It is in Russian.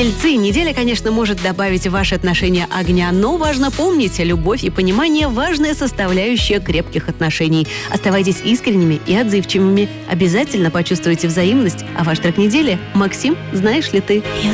Тельцы, неделя, конечно, может добавить в ваши отношения огня, но важно помнить, любовь и понимание – важная составляющая крепких отношений. Оставайтесь искренними и отзывчивыми. Обязательно почувствуйте взаимность. А ваш трек недели – Максим, знаешь ли ты?